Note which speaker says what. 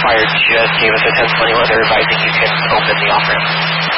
Speaker 1: Fire just gave us a 1021. They're advising you can open the off-ramp.